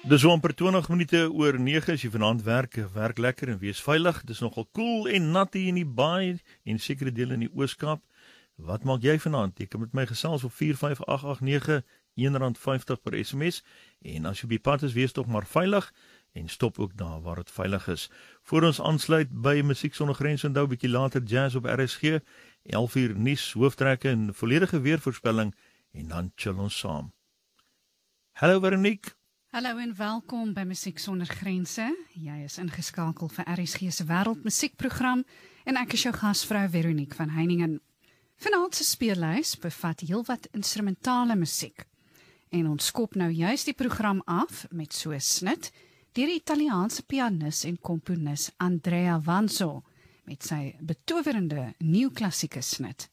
Dis so amper 20 minute oor 9 as jy vanaand werk lekker en wees veilig. Dis nogal koel en nat hier in die baai en sekere dele in die Oos-Kaap. Wat maak jy vanaand? Jy kan met my gesels op 45889 R1.50 per SMS en as jy op die pad is, wees tog maar veilig en stop ook daar waar dit veilig is. Voor ons aansluit by Musiek Sonder Grense, onthou 'n bietjie later jazz op RSG, 11:00 nuus, hooftrekke en volledige weervoorspelling en dan chill ons saam. Hallo Veronique. Hallo en welkom by Musiek Sonder Grense. Jy is ingeskakel vir RSG se wêreldmusiekprogram en ek is jou gasvrou Veronique van Heiningen. Vanaand se speellys bevat heelwat instrumentale musiek. En ons skop nou juist die program af met so 'n snit deur die Italiaanse pianis en komponis Andrea Vanzo met sy betowerende nuwklassieke snit